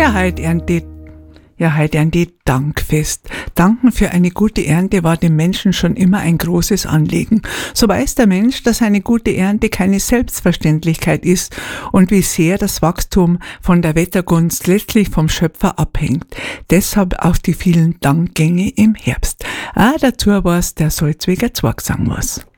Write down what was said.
Heute Ernte Dankfest. Danken für eine gute Ernte war dem Menschen schon immer ein großes Anliegen. So weiß der Mensch, dass eine gute Ernte keine Selbstverständlichkeit ist und wie sehr das Wachstum von der Wettergunst letztlich vom Schöpfer abhängt. Deshalb auch die vielen Dankgänge im Herbst. Dazu war's der Salzweger Zwerg sagen was.